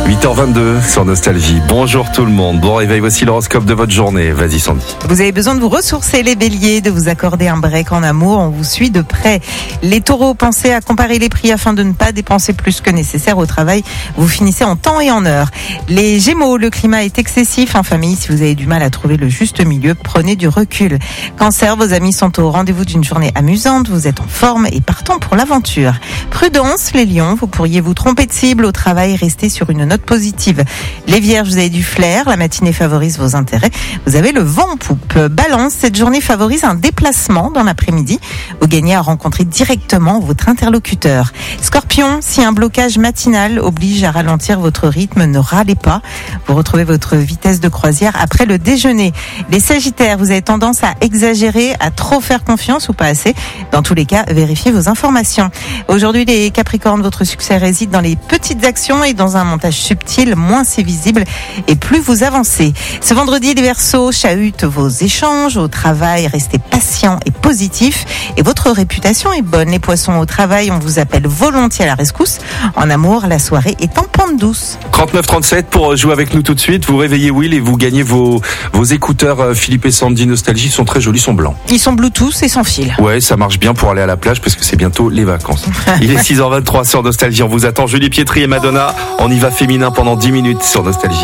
8h22 sur Nostalgie. Bonjour tout le monde. Bon réveil, voici l'horoscope de votre journée. Vas-y Sandy. Vous avez besoin de vous ressourcer les béliers, de vous accorder un break en amour. On vous suit de près. Les taureaux, pensez à comparer les prix afin de ne pas dépenser plus que nécessaire au travail. Vous finissez en temps et en heure. Les gémeaux, le climat est excessif en famille. Si vous avez du mal à trouver le juste milieu, prenez du recul. Cancer, vos amis sont au rendez-vous d'une journée amusante. Vous êtes en forme et partants pour l'aventure. Prudence, les lions, vous pourriez vous tromper de cible au travail. Restez sur une note positive. Les vierges, vous avez du flair. La matinée favorise vos intérêts. Vous avez le vent en poupe. Balance, cette journée favorise un déplacement dans l'après-midi. Vous gagnez à rencontrer directement votre interlocuteur. Scorpion, si un blocage matinal oblige à ralentir votre rythme, ne râlez pas. Vous retrouvez votre vitesse de croisière après le déjeuner. Les sagittaires, vous avez tendance à exagérer, à trop faire confiance ou pas assez. Dans tous les cas, vérifiez vos informations. Aujourd'hui, les capricornes, votre succès réside dans les petites actions et dans un montage subtil. Moins c'est visible et plus vous avancez. Ce vendredi, les Verseaux, chahutent vos échanges. Au travail, restez patient et positif. Et votre réputation est bonne. Les poissons, au travail, on vous appelle volontiers à la rescousse. En amour, la soirée est en pente douce. 39-37 pour jouer avec nous tout de suite. Vous réveillez Will et vous gagnez vos écouteurs Philippe et Sandy Nostalgie. Ils sont très jolis, ils sont blancs. Ils sont Bluetooth et sans fil. Ouais, ça marche bien pour aller à la plage parce que c'est bientôt les vacances. Il est 6h23 sur Nostalgie. On vous attend. Julie Pietri et Madonna. On y va féminin pendant 10 minutes sur Nostalgie.